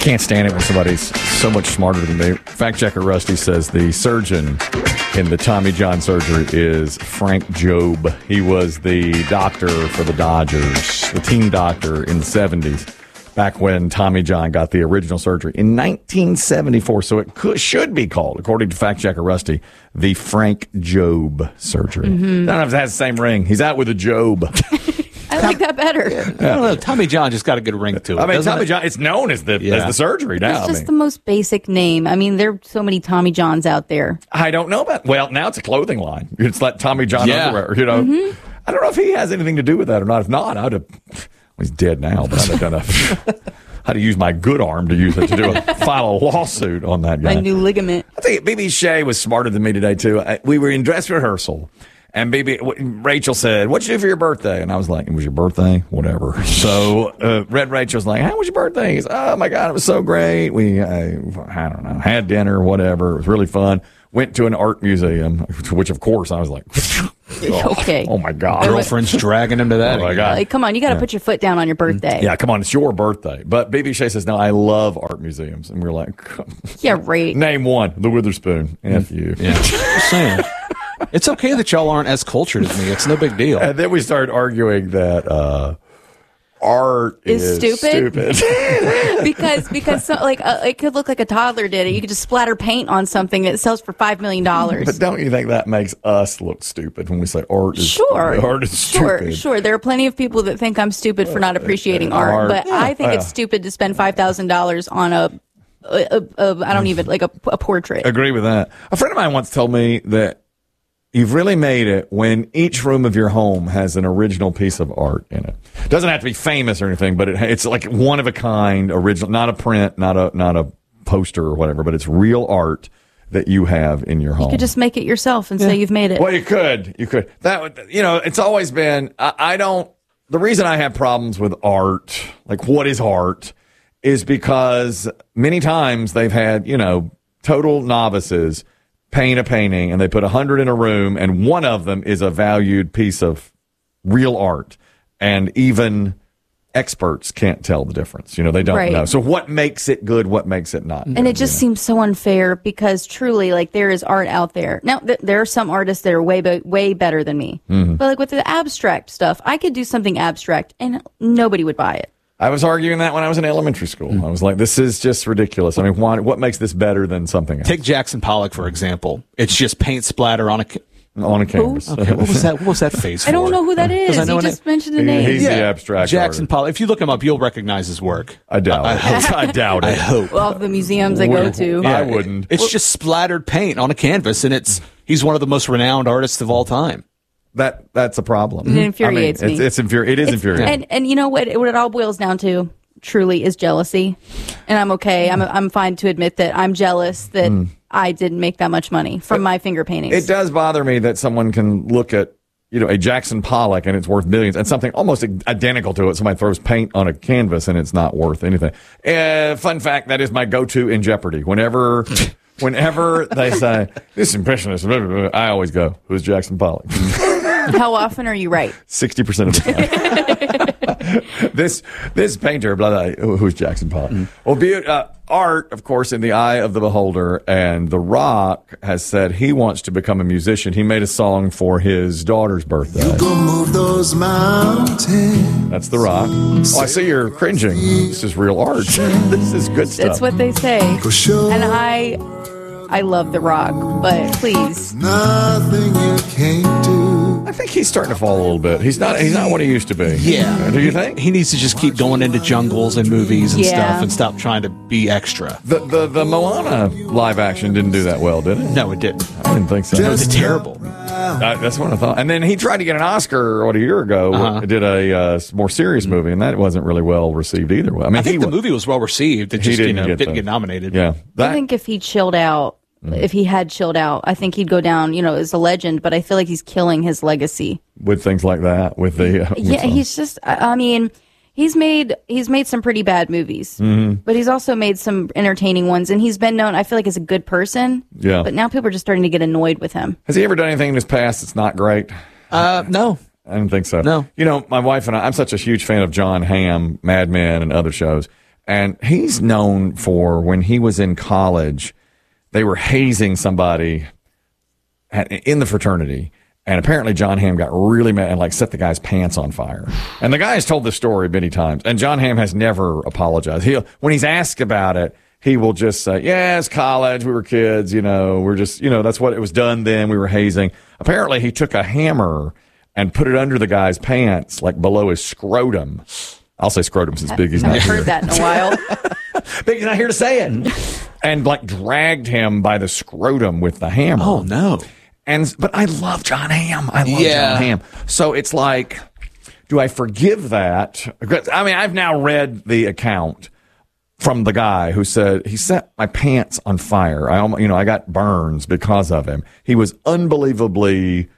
can't stand it when somebody's so much smarter than me. Fact checker Rusty says the surgeon in the Tommy John surgery is Frank Jobe. He was the doctor for the Dodgers, the team doctor in the 70s, back when Tommy John got the original surgery in 1974. So it should be called, according to fact checker Rusty, the Frank Jobe surgery. I don't know if it has the same ring. He's out with a Jobe. I like that better. I don't know. Tommy John just got a good ring to it. I mean, Tommy John, it's known as the surgery now. It's just the most basic name. I mean, there are so many Tommy Johns out there. I don't know about. Well, now it's a clothing line. It's like Tommy John underwear. You know, I don't know if he has anything to do with that or not. If not, I'd have. Well, he's dead now, but I'd have done had to use my good arm to use it to file a lawsuit on that guy. My new ligament. I think BB Shea was smarter than me today too. We were in dress rehearsal. And Rachel said, "What'd you do for your birthday?" And I was like, "It was your birthday? Whatever." So Red Rachel's like, "How was your birthday?" He's, "Oh my God, it was so great. We, I don't know, had dinner, whatever. It was really fun. Went to an art museum," which of course I was like, okay. Oh my God. Girlfriend's dragging him to that. Oh my God. Like, come on, you got to put your foot down on your birthday. Yeah, come on, it's your birthday. But BB Shea says, "No, I love art museums." And we're like, yeah, right. Name one, the Witherspoon. F you. Yeah. Just saying. It's okay that y'all aren't as cultured as me. It's no big deal. And then we started arguing that art is stupid. because so, like it could look like a toddler did it. You could just splatter paint on something that sells for $5 million. But don't you think that makes us look stupid when we say art is stupid? Art is stupid. Sure. There are plenty of people that think I'm stupid for not appreciating art, but I think it's stupid to spend $5,000 on I don't even like a portrait. Agree with that. A friend of mine once told me that you've really made it when each room of your home has an original piece of art in it. It doesn't have to be famous or anything, but it's like one of a kind, original, not a print, not a poster or whatever, but it's real art that you have in your home. You could just make it yourself and say you've made it. Well, you could. That, it's always been, the reason I have problems with art, like what is art, is because many times they've had, total novices paint a painting and they put 100 in a room and one of them is a valued piece of real art, and even experts can't tell the difference. They don't know. So what makes it good? What makes it not? And it just seems so unfair because truly, like, there is art out there. Now, there are some artists that are way better than me. But like with the abstract stuff, I could do something abstract and nobody would buy it. I was arguing that when I was in elementary school. I was like, this is just ridiculous. I mean, what makes this better than something else? Take Jackson Pollock, for example. It's just paint splatter on a canvas. Okay, what was that phase for? I don't know who that is. You just mentioned the name. He's the abstract Jackson artist. Pollock. If you look him up, you'll recognize his work. I doubt it. I doubt it. I hope. Well, the museums I go to. I wouldn't. It's just splattered paint on a canvas, and he's one of the most renowned artists of all time. That's a problem. It infuriates me. It is infuriating. And you know what it all boils down to? Truly is jealousy, and I'm okay. I'm fine to admit that I'm jealous that I didn't make that much money from my finger paintings. It does bother me that someone can look at a Jackson Pollock and it's worth millions, and something almost identical to it. Somebody throws paint on a canvas and it's not worth anything. Fun fact: that is my go-to in Jeopardy. Whenever they say this impressionist, I always go, "Who's Jackson Pollock?" How often are you right? 60% of the time. This painter, blah, blah, who's Jackson Pollock? Well, art, of course, in the eye of the beholder, and The Rock has said he wants to become a musician. He made a song for his daughter's birthday. You go move those mountains. That's The Rock. Oh, I see you're cringing. This is real art. This is good stuff. That's what they say. And I love The Rock, but please. Nothing you can't do. I think he's starting to fall a little bit. He's not what he used to be. Yeah. Do you think? He needs to just keep going into jungles and movies and stuff and stop trying to be extra. The Moana live action didn't do that well, did it? No, it didn't. I didn't think so. It was terrible. That's what I thought. And then he tried to get an Oscar a year ago. Did a more serious movie, and that wasn't really well received either. I think the movie was well received. It just didn't get nominated. Yeah. I think if he chilled out, if he had chilled out, I think he'd go down, as a legend, but I feel like he's killing his legacy. With things like that, with the... he's just, I mean, he's made some pretty bad movies, but he's also made some entertaining ones, and he's been known, I feel like, as a good person. Yeah. But now people are just starting to get annoyed with him. Has he ever done anything in his past that's not great? No. I don't think so. No. My wife and I'm such a huge fan of John Hamm, Mad Men, and other shows. And he's known for when he was in college, they were hazing somebody in the fraternity. And apparently John Hamm got really mad and set the guy's pants on fire. And the guy has told this story many times. And John Hamm has never apologized. When he's asked about it, he will just say, yeah, it's college. We were kids, we're just, that's what it was done then. We were hazing. Apparently he took a hammer and put it under the guy's pants, below his scrotum. I'll say scrotum since Biggie's not here. I've heard that in a while. Biggie's not here to say it. And dragged him by the scrotum with the hammer. Oh, no. But I love John Hamm. John Hamm. So it's do I forgive that? I mean, I've now read the account from the guy who said he set my pants on fire. I got burns because of him. He was unbelievably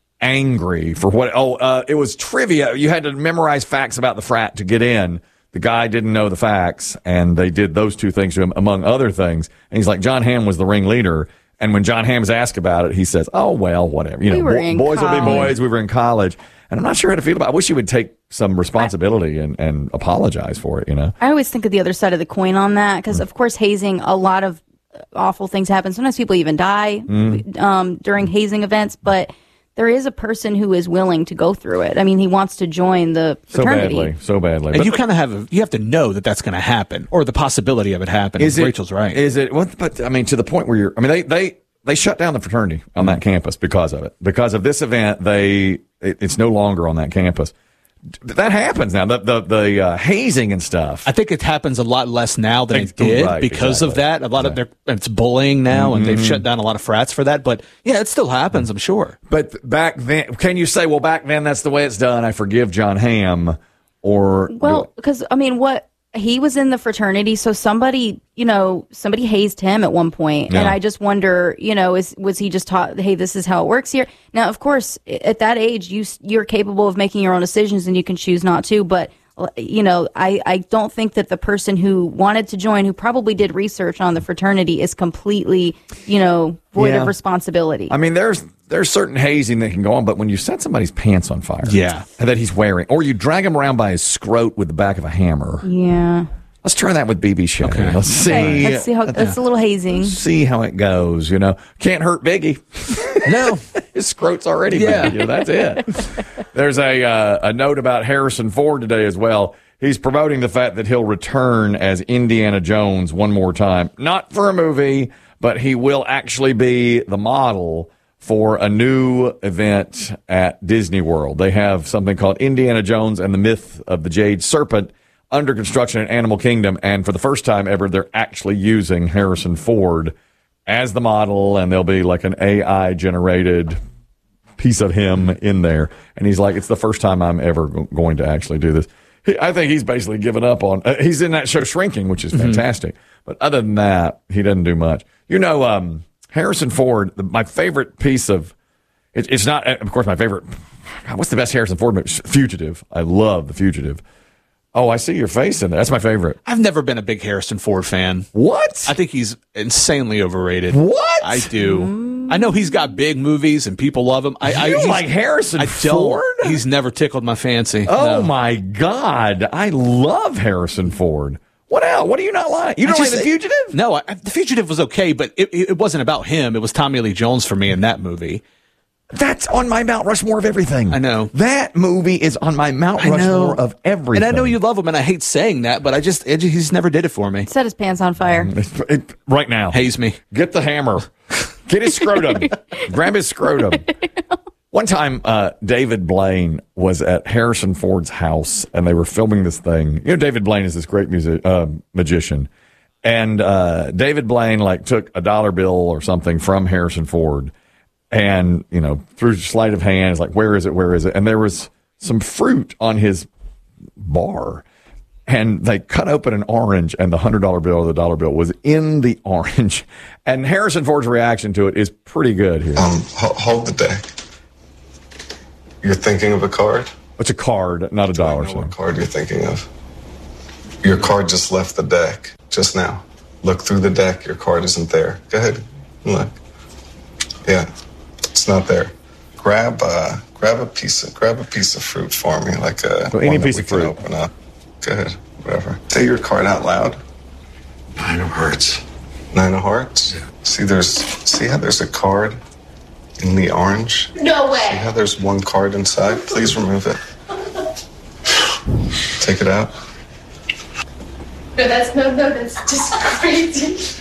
angry for what? It was trivia. You had to memorize facts about the frat to get in. The guy didn't know the facts, and they did those two things to him, among other things. And he's like, John Hamm was the ringleader. And when John Hamm is asked about it, he says, oh, well, whatever. We were in boys will be college. boys. We were in college. And I'm not sure how to feel about it. I wish he would take some responsibility and apologize for it, I always think of the other side of the coin on that because, of course, hazing, a lot of awful things happen. Sometimes people even die during hazing events, but there is a person who is willing to go through it. I mean, he wants to join the fraternity. So badly. And you kind of you have to know that that's going to happen, or the possibility of it happening. Rachel's right. Is it? But I mean, to the point where they shut down the fraternity on that campus because of it. Because of this event, it's no longer on that campus. That happens now. The hazing and stuff. I think it happens a lot less now than it did because of that. A lot of it's bullying now, and they've shut down a lot of frats for that. But yeah, it still happens, I'm sure. But back then, can you say, well, back then that's the way it's done? I forgive John Hamm, or because he was in the fraternity, so somebody hazed him at one point, and I just wonder, was he just taught, hey, this is how it works here? Now, of course, at that age, you're capable of making your own decisions, and you can choose not to. But I don't think that the person who wanted to join, who probably did research on the fraternity, is completely, void of responsibility. I mean, there's certain hazing that can go on, but when you set somebody's pants on fire, and that he's wearing, or you drag him around by his scrot with the back of a hammer, let's try that with BB Shea. Okay. Let's see. Let's see how that's a little hazing. Let's see how it goes. Can't hurt Biggie. No, his scrot's already bad. That's it. There's a note about Harrison Ford today as well. He's promoting the fact that he'll return as Indiana Jones one more time, not for a movie, but he will actually be the model for a new event at Disney World. They have something called Indiana Jones and the Myth of the Jade Serpent under construction in Animal Kingdom, and for the first time ever, they're actually using Harrison Ford as the model, and there'll be an AI-generated piece of him in there. And he's like, it's the first time I'm ever going to actually do this. I think he's basically given up on he's in that show Shrinking, which is fantastic. But other than that, he doesn't do much. Harrison Ford, my favorite piece of it's not, of course, my favorite. What's the best Harrison Ford movie? Fugitive. I love The Fugitive. Oh, I see your face in there. That's my favorite. I've never been a big Harrison Ford fan. What? I think he's insanely overrated. What? I do. I know he's got big movies and people love him. You like Harrison Ford? He's never tickled my fancy. Oh, my God. I love Harrison Ford. What else? What do you not like? You don't like The Fugitive? No, The Fugitive was okay, but it wasn't about him. It was Tommy Lee Jones for me in that movie. That's on my Mount Rushmore of everything. I know. That movie is on my Mount Rushmore of everything. And I know you love him, and I hate saying that, but he just never did it for me. Set his pants on fire. Right now. Haze me. Get the hammer. Get his scrotum. Grab his scrotum. One time, David Blaine was at Harrison Ford's house, and they were filming this thing. David Blaine is this great magician. And David Blaine took a dollar bill or something from Harrison Ford, and, through sleight of hand, it's like, where is it? Where is it? And there was some fruit on his bar. And they cut open an orange, and the $100 bill or the dollar bill was in the orange. And Harrison Ford's reaction to it is pretty good here. Hold the deck. You're thinking of a card? It's a card, not a dollar. I know what card you're thinking of. Your card just left the deck just now. Look through the deck. Your card isn't there. Go ahead and look. Yeah. It's not there. Grab a piece of fruit for me, any piece of fruit. Open up. Go ahead. Whatever. Say your card out loud. 9 of hearts. 9 of hearts? Yeah. See how there's a card in the orange? No way. See how there's one card inside? Please remove it. Take it out. No, that's just crazy.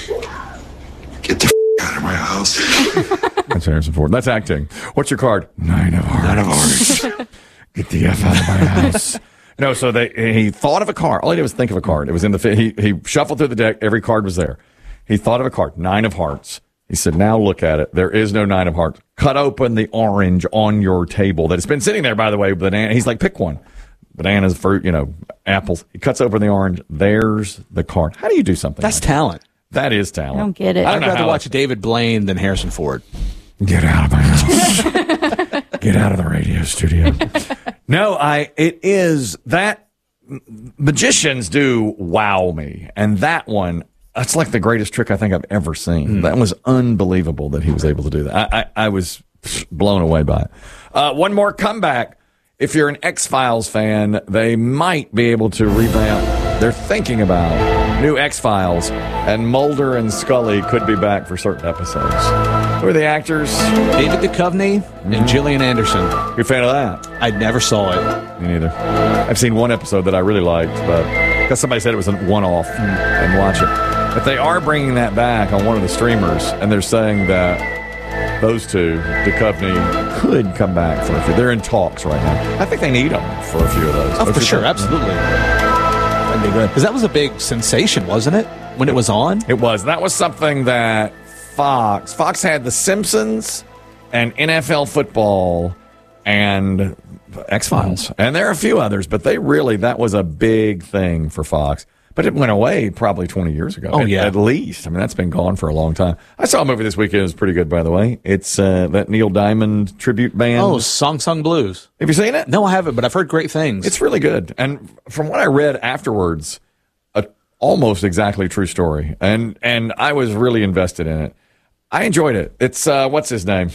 Get the out of my house. That's Harrison Ford. That's acting. What's your card? 9 of hearts. 9 of hearts. Get the F out of my house. No, so he thought of a card. All he did was think of a card. It was in he shuffled through the deck. Every card was there. He thought of a card, 9 of hearts. He said, now look at it. There is no 9 of hearts. Cut open the orange on your table that has been sitting there, by the way. Banana. He's like, pick one. Bananas, fruit, apples. He cuts open the orange. There's the card. How do you do something? That's like talent. That is talent. I don't get it. I'd rather watch David Blaine than Harrison Ford. Get out of my house. Get out of the radio studio. No, it is that magicians do wow me. And that one, that's like the greatest trick I think I've ever seen. That was unbelievable that he was able to do that. I was blown away by it. One more comeback. If you're an X-Files fan, they might be able to revamp. They're thinking about new X-Files, and Mulder and Scully could be back for certain episodes. Who are the actors? David Duchovny and Gillian Anderson. You're a fan of that? I never saw it. Me neither. I've seen one episode that I really liked, but because somebody said it was a one-off, and watch it. But they are bringing that back on one of the streamers, and they're saying that those two, Duchovny, could come back for a few. They're in talks right now. I think they need them for a few of those. Oh, for sure, absolutely. That'd be good. Because that was a big sensation, wasn't it, when it was on? It was. That was something that Fox had The Simpsons and NFL football and X-Files. And there are a few others, but that was a big thing for Fox. But it went away probably 20 years ago. At least. I mean, that's been gone for a long time. I saw a movie this weekend. It was pretty good, by the way. It's that Neil Diamond tribute band. Oh, Song Sung Blues. Have you seen it? No, I haven't, but I've heard great things. It's really good. And from what I read afterwards, almost exactly true story. And I was really invested in it. I enjoyed it. It's, what's his name?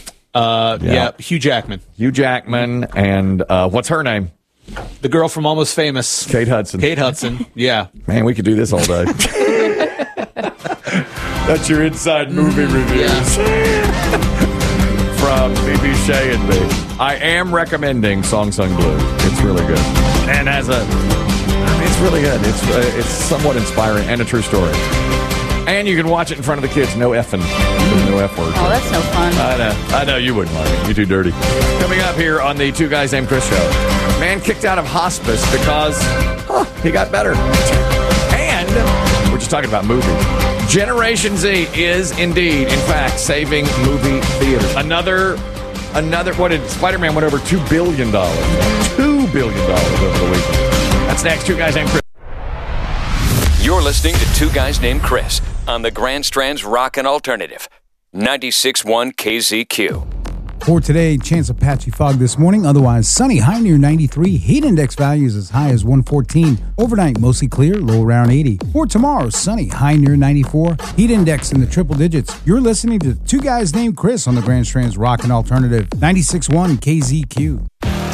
Hugh Jackman. Hugh Jackman. And what's her name? The girl from Almost Famous. Kate Hudson. Kate Hudson, yeah. Man, we could do this all day. That's your inside movie reviews. From BB Shea and me. I am recommending Song Sung Blue. It's really good. And it's really good. It's somewhat inspiring and a true story. And you can watch it in front of the kids. No effing. No F word. Oh, that's no fun. I know you wouldn't like it. You're too dirty. Coming up here on the Two Guys Named Chris show. Man kicked out of hospice because he got better. And we're just talking about movies. Generation Z is indeed, in fact, saving movie theaters. Another, what did Spider-Man went over $2 billion. $2 billion over the weekend. That's next. Two Guys Named Chris. You're listening to Two Guys Named Chris on the Grand Strand's Rockin' Alternative, 96.1 KZQ. For today, chance of patchy fog this morning, otherwise sunny, high near 93. Heat index values as high as 114. Overnight, mostly clear, low around 80. For tomorrow, sunny, high near 94. Heat index in the triple digits. You're listening to Two Guys Named Chris on the Grand Strand's Rockin' Alternative, 96.1 KZQ.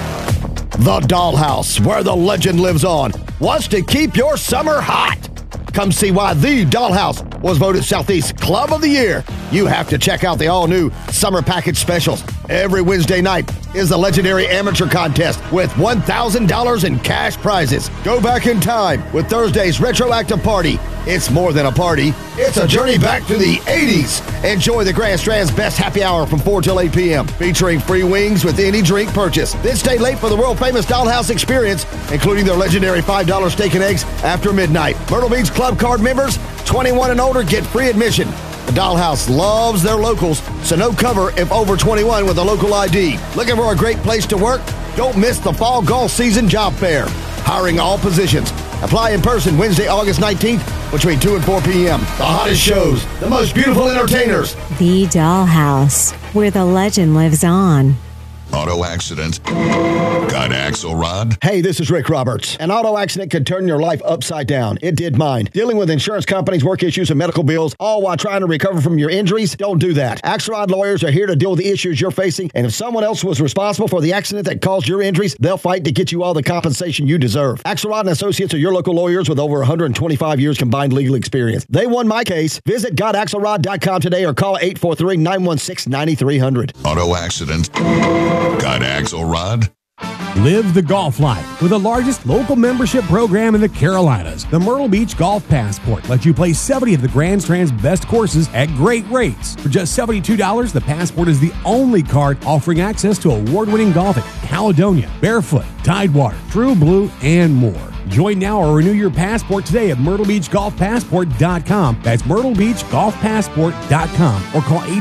The Dollhouse, where the legend lives on, wants to keep your summer hot. Come see why The Dollhouse was voted Southeast Club of the Year. You have to check out the all-new Summer Package Specials. Every Wednesday night is the legendary amateur contest with $1,000 in cash prizes. Go back in time with Thursday's Retroactive Party. It's more than a party. It's a journey back to the 80s. Enjoy the Grand Strand's best happy hour from 4 till 8 p.m. featuring free wings with any drink purchase. Then stay late for the world-famous Dollhouse experience, including their legendary $5 steak and eggs after midnight. Myrtle Beach Club Card members, 21 and older, get free admission. The Dollhouse loves their locals, so no cover if over 21 with a local ID. Looking for a great place to work? Don't miss the Fall Golf Season Job Fair. Hiring all positions. Apply in person Wednesday, August 19th between 2 and 4 p.m. The hottest shows, the most beautiful entertainers. The Dollhouse, where the legend lives on. Auto accident. Got Axelrod? Hey, this is Rick Roberts. An auto accident could turn your life upside down. It did mine. Dealing with insurance companies, work issues, and medical bills, all while trying to recover from your injuries? Don't do that. Axelrod lawyers are here to deal with the issues you're facing, and if someone else was responsible for the accident that caused your injuries, they'll fight to get you all the compensation you deserve. Axelrod and Associates are your local lawyers with over 125 years combined legal experience. They won my case. Visit GotAxelrod.com today or call 843-916-9300. Auto accident. Got Axelrod? Live the golf life with the largest local membership program in the Carolinas. The Myrtle Beach Golf Passport lets you play 70 of the Grand Strand's best courses at great rates. For just $72, the Passport is the only card offering access to award-winning golf at Caledonia, Barefoot, Tidewater, True Blue, and more. Join now or renew your passport today at MyrtleBeachGolfPassport.com. That's MyrtleBeachGolfPassport.com or call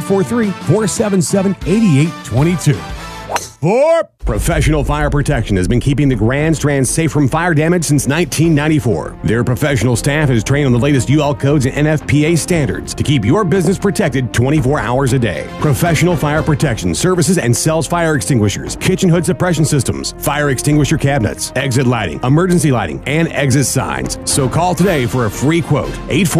843-477-8822. For Professional Fire Protection has been keeping the Grand Strand safe from fire damage since 1994. Their professional staff is trained on the latest UL codes and NFPA standards to keep your business protected 24 hours a day. Professional Fire Protection services and sells fire extinguishers, kitchen hood suppression systems, fire extinguisher cabinets, exit lighting, emergency lighting, and exit signs. So call today for a free quote,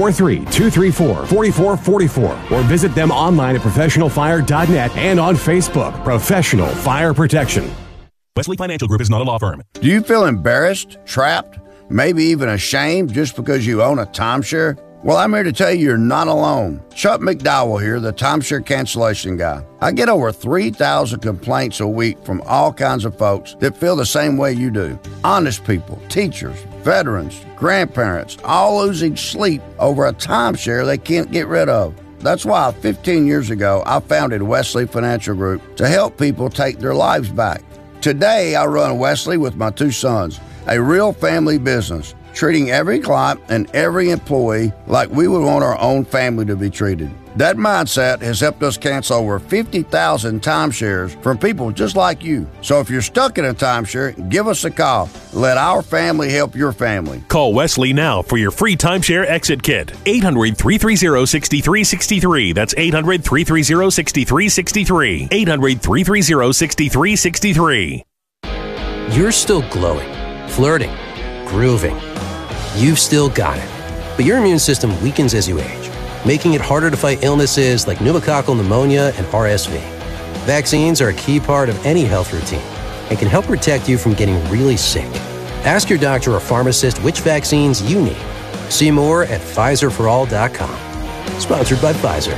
843-234-4444, or visit them online at professionalfire.net and on Facebook. Professional Fire Protection. Wesley Financial Group is not a law firm. Do you feel embarrassed, trapped, maybe even ashamed just because you own a timeshare? Well, I'm here to tell you you're not alone. Chuck McDowell here, the timeshare cancellation guy. I get over 3,000 complaints a week from all kinds of folks that feel the same way you do. Honest people, teachers, veterans, grandparents, all losing sleep over a timeshare they can't get rid of. That's why 15 years ago, I founded Wesley Financial Group to help people take their lives back. Today, I run Wesley with my two sons, a real family business, treating every client and every employee like we would want our own family to be treated. That mindset has helped us cancel over 50,000 timeshares from people just like you. So if you're stuck in a timeshare, give us a call. Let our family help your family. Call Wesley now for your free timeshare exit kit. 800-330-6363. That's 800-330-6363. 800-330-6363. You're still glowing, flirting, grooving. You've still got it. But your immune system weakens as you age, making it harder to fight illnesses like pneumococcal pneumonia and RSV. Vaccines are a key part of any health routine and can help protect you from getting really sick. Ask your doctor or pharmacist which vaccines you need. See more at PfizerForAll.com. Sponsored by Pfizer.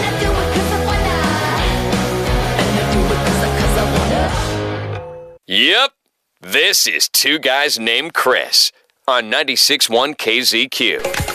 Yep, this is Two Guys Named Chris on 96.1 KZQ.